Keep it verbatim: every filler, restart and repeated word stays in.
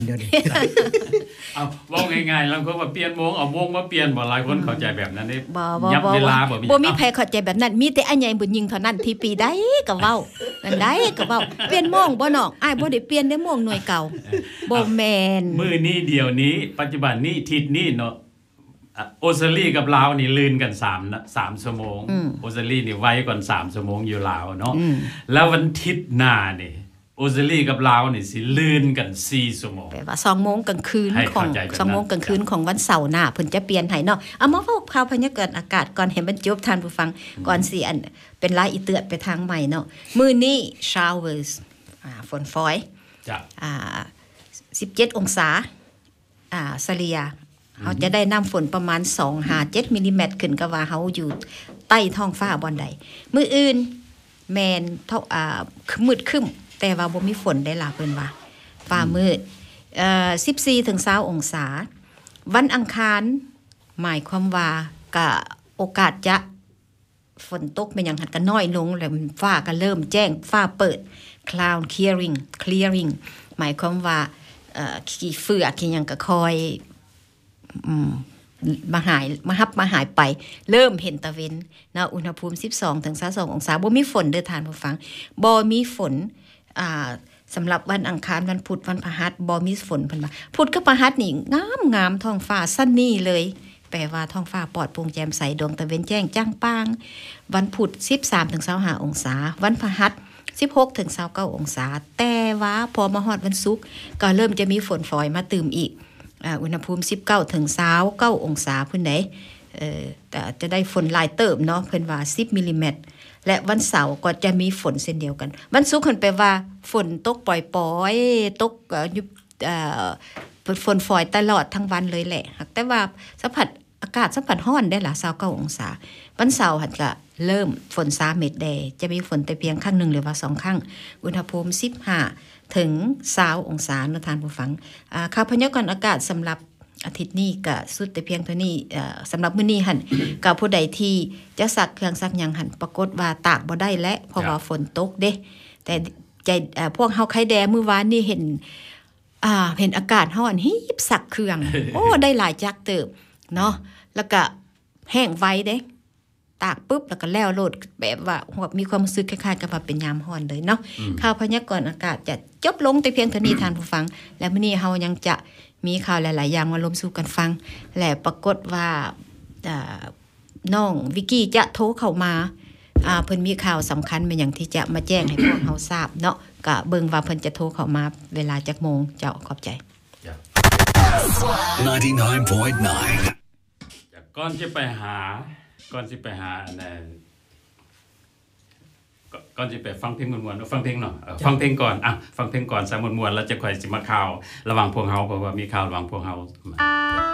เดี๋ยวนี้เอาเว้าง่ายๆแล้วก็ว่าเปลี่ยนวงเอาวงมาเปลี่ยนบ่หลายคนเข้าใจแบบนั้นนี่ยับเวลาบ่มีบ่มีใครเข้าใจแบบนั้นมีแต่อันใหญ่บุญยิงเท่านั้นที่ปีใดก็เว้านั่นได้ก็เว้าเปลี่ยนโมงบ่น้องอ้ายบ่ได้เปลี่ยนได้โมงหน่วยเก่าบ่แม่นมื้อนี้เดี๋ยวนี้ปัจจุบันนี้ทิศนี้เนาะออสเตรเลียกับลาวนี่ลื่นกัน3นะ3ชั่วโมงออสเตรเลียนี่ไวกว่า3ชั่วโมงอยู่ลาวเนาะแล้ววันอาทิตย์หน้านี่ออสเตรเลียกับลาวนี่สิลื่นกันสี่ชั่วโมงแปลว่าสองโมงกลางคืนของสองโมงกลางคืนของวันเสาร์หน้าเพิ่นจะเปลี่ยนให้เนาะเอามาเว้าข่าวพยากรณ์อากาศก่อนให้มันจบท่านผู้ฟังก่อนสิอันเป็นรายอีเตือดไปทางใหม่เนาะมื้อนี้ showers อ่าฝนฝอยจ้ะอ่าสิบเจ็ดองศาอ่าเฉลี่ยเฮาจะได้น้ำฝนประมาณสองถึงเจ็ดมิลลิเมตรขึ้นก็ว่าเฮาอยู่ใต้ท้องฟ้าบ่อนใดมื้ออื่นแม่นเท่าอ่ามืดครึ้มแต่ว่าบ่มีฝนได้ล่ะเพิ่นว่าฟ้ามืดเอ่อสิบสี่ถึงยี่สิบองศาวันอังคารหมายความว่าก็โอกาสจะฝนตกเป็นหยังหันก็น้อยลงแล้วฟ้าก็เริ่มแจ้งฟ้าเปิด cloud clearing clearing หมายความว่าเอ่อขี้เฟือกขี้หยังก็คอยอืมมาหายมาฮับมาหายไปเริ่มเห็นตะเวนนะอุณหภูมิสิบสองถึงยี่สิบสององศาบ่มีฝนเด้อท่านผู้ฟังบ่มีฝนอ่าสำหรับวันอังคารวันพุธวันพฤหัสบ่มีฝนเพิ่นว่าพุธกับพฤหัสนี่งามๆท้องฟ้าซันนี่เลยแปลว่าท้องฟ้าปลอดโปร่งแจ่มใสดวงตะเวนแจ้งจ้างป้างวันพุธสิบสามถึงยี่สิบห้าองศาวันพฤหัสสิบหกถึงยี่สิบเก้าองศาแต่ว่าพอมาฮอดวันศุกร์ก็เริ่มจะมีฝนฝอยมาตื่มอีกอ่าอุณหภูมิสิบเก้าถึงยี่สิบเก้าองศาพุ่นใดเอ่อแต่จะได้ฝนหลายเติบเนาะเพิ่นว่าสิบมิลลิเมตรและวันเสาร์ก็จะมีฝนเช่นเดียวกันวันศุกร์เพิ่นแปลว่าฝนตกปล่อยๆตกเอ่อยุบเอ่อฝนฝอยตลอดทั้งวันเลยแหละแต่ว่าสัมผัสอากาศสัมผัสร้อนได้ล่ะยี่สิบเก้าองศาวันเสาร์หั่นก็เริ่มฝนสามเม็ดแดจะมีฝนแต่เพียงครั้งนึงหรือว่าสองครั้งอุณหภูมิสิบห้าถึงยี่สิบองศาเนาะท่านผู้ฟังอ่าข่าวพยากรณ์อากาศสำหรับอาทิตย์นี้ก็สุดแต่เพียงเท่านี้เอ่อสำหรับมื้อนี้หั่นก็ผู้ใดที่จะซักเครื่องซักหยังหั่นปรากฏว่าตากบ่ได้และเพราะว่าฝนตกเด้แต่ใจเอ่อพวกเฮาไข่แดมื้อวานนี่เห็นอ่าเห็นอากาศร้อนฮีบซักเครื่อง โอ้ได้หลายจักเติบเนาะแล้วก็แห้งไวเด้ตากปุ๊บแล้วก็แล้วโลดแบบว่ามีความรู้สึกคล้ายๆกับว่าเป็นยามร้อนเลยเนาะข่าวพยากรณ์อากาศจะจบลงแต่เพียงเท่านี้ท่านผู้ฟังและมื้อนี้เฮายังจะมีข่าวหลายๆอย่างมาร่วมสู่กันฟังและปรากฏว่าอ่าน้องวิกกี้จะโทรเข้ามาอ่าเพิ่นมีข่าวสำคัญเป็นอย่างที่จะมาแจ้งให้พวกเฮาทราบเนาะก็เบิ่งว่าเพิ่นจะโทรเข้ามาเวลาจักโมงเจ้าขอบใจ ninety-nine point nine ก่อนจะไปหาก่อนสิไปหาอันนั้นก่อนสิไปฟังเพลงม่วนๆฟังเพลงเนาะฟังเพลงก่อนอ่ะฟังเพลงก่อนซะม่วนๆแล้วจะค่อยสิมาข่าวระหว่างพวกเฮาเพราะว่ามีข่าวระหว่างพวกเฮา